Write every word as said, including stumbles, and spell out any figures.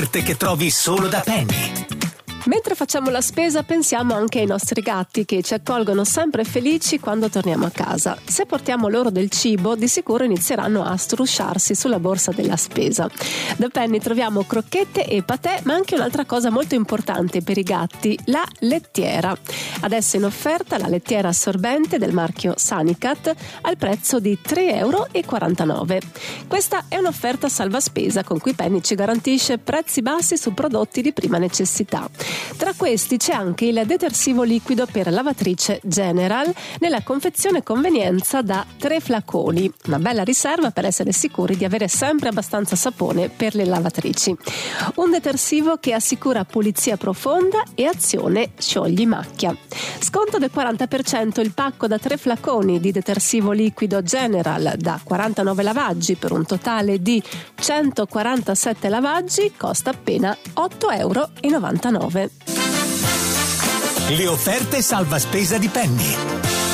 che trovi solo da Penny. Mentre facciamo la spesa pensiamo anche ai nostri gatti che ci accolgono sempre felici quando torniamo a casa. Se portiamo loro del cibo, di sicuro inizieranno a strusciarsi sulla borsa della spesa. Da Penny troviamo crocchette e patè, ma anche un'altra cosa molto importante per i gatti, la lettiera. Adesso in offerta la lettiera assorbente del marchio Sanicat al prezzo di tre virgola quarantanove euro. Questa è un'offerta salva spesa con cui Penny ci garantisce prezzi bassi su prodotti di prima necessità. Tra questi c'è anche il detersivo liquido per lavatrice General nella confezione convenienza da tre flaconi, una bella riserva per essere sicuri di avere sempre abbastanza sapone per le lavatrici. Un detersivo che assicura pulizia profonda e azione sciogli macchia. Sconto del quaranta per cento il pacco da tre flaconi di detersivo liquido General da quarantanove lavaggi per un totale di centoquarantasette lavaggi costa appena otto virgola novantanove euro. Le offerte salva spesa di Penny.